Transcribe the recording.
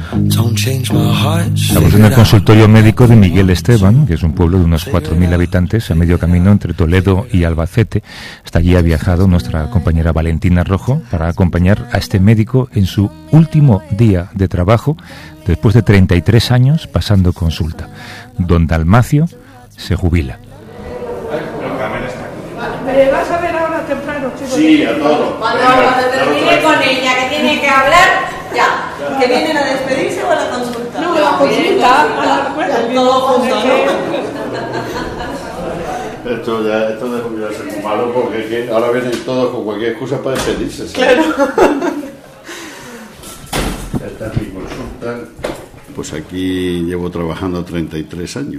Estamos en el consultorio médico de Miguel Esteban, que es un pueblo de unos 4.000 habitantes a medio camino entre Toledo y Albacete. Hasta allí ha viajado nuestra compañera Valentina Rojo para acompañar a este médico en su último día de trabajo, después de 33 años pasando consulta. Don Dalmacio se jubila. ¿Me vas a ver ahora temprano, chicos? Sí, a todos. Cuando termine con ella, que tiene que hablar, ya. ¿Que vienen a despedirse o a la consulta? No, a la consulta, todo junto, ¿no? Esto de jubilarse es muy malo porque es que ahora vienen todos con cualquier excusa para despedirse. ¿Sí? Claro. Esta es mi consulta. Pues aquí llevo trabajando 33 años.